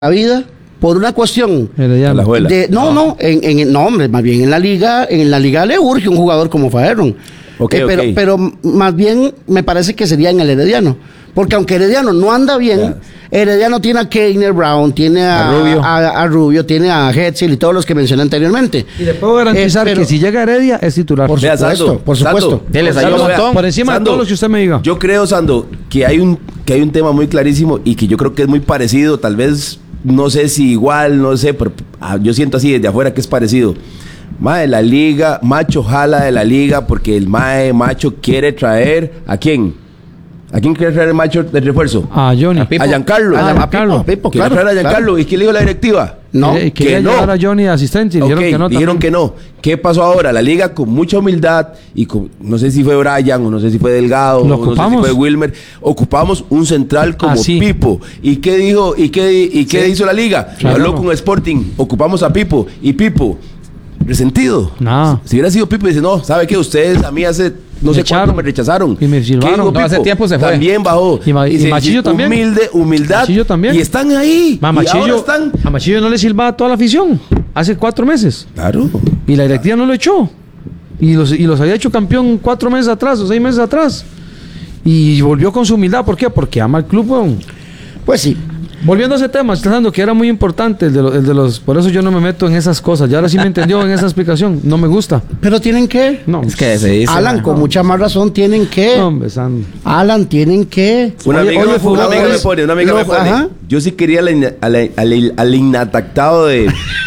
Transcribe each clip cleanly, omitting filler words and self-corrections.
vida por una cuestión no, hombre, más bien en la liga le urge un jugador como Faerron. Pero más bien me parece que sería en el Herediano, porque aunque Herediano no anda bien, Herediano tiene a Keiner Brown, tiene a Rubio, tiene a Hetzel y todos los que mencioné anteriormente. Y le puedo garantizar que si llega Heredia es titular. Por supuesto. Les ayuda un montón. Por encima de todos los que usted me diga. Yo creo, Sando, que hay un tema muy clarísimo y que yo creo que es muy parecido, tal vez, no sé si igual, no sé, pero yo siento así desde afuera que es parecido. Mae, la liga, Macho jala de la liga porque el Macho quiere traer ¿a quién? ¿A quién quiere traer el Macho de refuerzo? A Johnny. A Giancarlo. A Pipo, quiere traer a Giancarlo. ¿Y qué le dijo la directiva? No, que no. Llevar a Johnny de asistente y dijeron que no. ¿Qué pasó ahora? La liga con mucha humildad y no sé si fue Brian o no sé si fue Delgado, no sé si fue Wilmer, ocupamos un central como Pipo. ¿Y qué dijo? ¿Y qué hizo la liga? Claro. Habló con Sporting, ocupamos a Pipo y Pipo resentido. No. Si hubiera sido Pipo, dice, no, ¿sabe qué? Ustedes a mí hace no sé cuánto me rechazaron. Y me silbaron. No, hace tiempo se fue. También bajó. Y Machillo también. Humildad. Machillo también. Y están ahí. A Machillo no le silbaba toda la afición. Hace 4 meses. Claro. Y la directiva no lo echó. Y los había hecho campeón 4 meses atrás o 6 meses atrás. Y volvió con su humildad. ¿Por qué? Porque ama al club, weón. Pues sí. Volviendo a ese tema, estoy hablando que era muy importante el de los. Por eso yo no me meto en esas cosas. Ya ahora sí me entendió en esa explicación. No me gusta. Pero tienen que. No. Es que se dice. Alan, con mucha más razón, tienen que. No, besando. Alan, tienen que. Una amiga me pone. Yo sí quería al inatactado de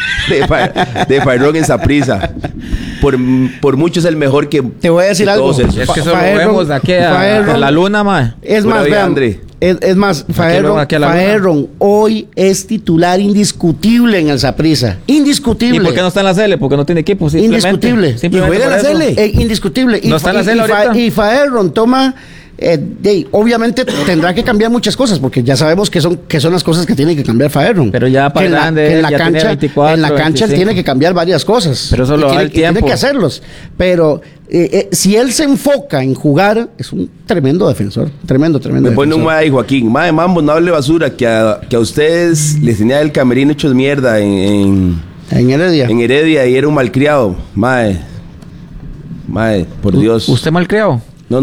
Faerron en Saprissa. Por mucho es el mejor que. Te voy a decir algo. Es que solo vemos de aquí a la luna, mae. Es más, vean, es más, Faerron hoy es titular indiscutible en el Saprissa. Indiscutible. ¿Y por qué no está en la Cele? Porque no tiene equipo. Indiscutible. Y juega en la Cele. Indiscutible. No está en la Cele ahorita. Y Faerron toma. Obviamente tendrá que cambiar muchas cosas porque ya sabemos que son las cosas que tiene que cambiar Faerron. Pero ya para grande, en la cancha él tiene que cambiar varias cosas. Pero eso lo da el tiempo. Tiene que hacerlos. Pero si él se enfoca en jugar, es un tremendo defensor. Tremendo Me pone un mae, Joaquín. Mae, Mambo, no hable basura. Que a ustedes les tenía el camerino hecho de mierda en Heredia. En Heredia y era un malcriado. Mae, por Dios. ¿Usted malcriado? No,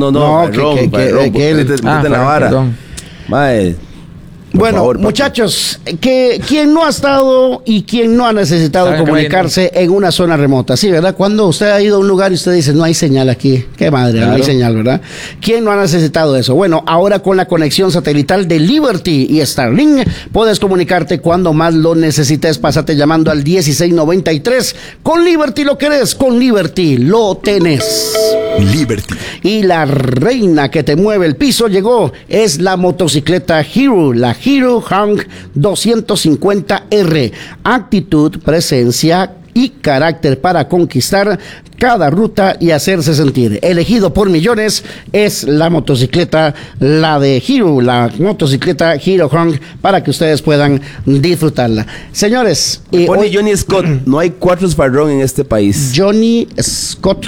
la vara. Mae, bueno, favor, muchachos, ¿quién no ha estado y quién no ha necesitado comunicarse en una zona remota? Sí, ¿verdad? Cuando usted ha ido a un lugar y usted dice, no hay señal aquí. Qué madre, claro. No hay señal, ¿verdad? ¿Quién no ha necesitado eso? Bueno, ahora con la conexión satelital de Liberty y Starlink, puedes comunicarte cuando más lo necesites. Pásate llamando al 1693. Con Liberty lo querés, con Liberty lo tenés. Liberty. Y la reina que te mueve el piso llegó. Es la motocicleta Hero, la Hero Hunk 250R. Actitud, presencia y carácter para conquistar cada ruta y hacerse sentir. Elegido por millones es la motocicleta, la de Hero, la motocicleta Hero Hunk, para que ustedes puedan disfrutarla. Señores, pone Johnny Scott. No hay 4 Faerron en este país. Johnny Scott.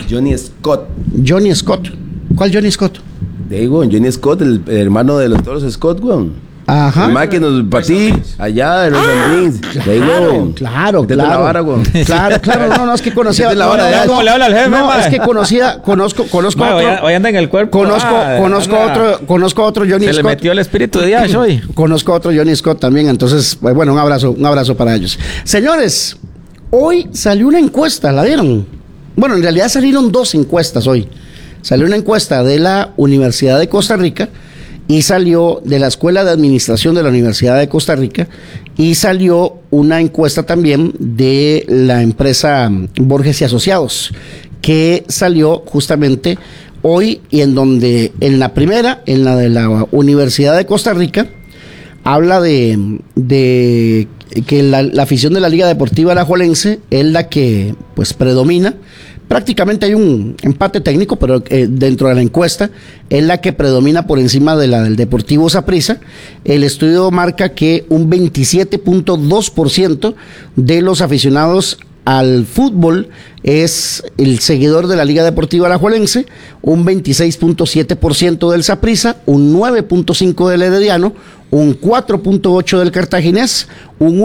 ¿Cuál Johnny Scott? Digo, Johnny Scott, el hermano de todos los Scott, weón. Ajá. El más que nos patí allá de los Andrins. Claro. La vara, güey. Claro, no, es que conocía. Es que conozco otro. Hoy anda en el cuerpo. Conozco otro Johnny Scott. Se le metió el espíritu de Dios hoy. Conozco otro Johnny Scott también, entonces, bueno, un abrazo para ellos. Señores, hoy salió una encuesta, ¿la vieron? Bueno, en realidad salieron 2 encuestas hoy. Salió una encuesta de la Universidad de Costa Rica y salió de la Escuela de Administración de la Universidad de Costa Rica y salió una encuesta también de la empresa Borges y Asociados, que salió justamente hoy y en donde en la primera, en la de la Universidad de Costa Rica, habla de que la afición de la Liga Deportiva Alajuelense es la que pues predomina. Prácticamente hay un empate técnico, pero dentro de la encuesta es la que predomina por encima de la del Deportivo Saprissa. El estudio marca que un 27.2% de los aficionados al fútbol es el seguidor de la Liga Deportiva Alajuelense, un 26.7% del Saprissa, un 9.5% del Herediano, un 4.8% del Cartaginés, un